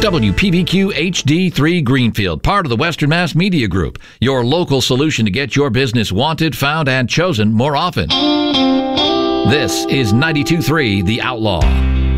WPVQ HD3 Greenfield, part of the Western Mass Media Group, your local solution to get your business wanted, found, and chosen more often. This is 92.3 The Outlaw.